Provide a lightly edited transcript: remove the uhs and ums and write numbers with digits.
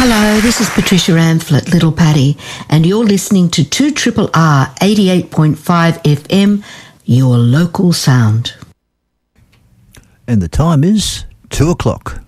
Hello, this is Patricia Amphlett, Little Patty, and you're listening to 2RRR 88.5 FM, your local sound. And the time is 2 o'clock.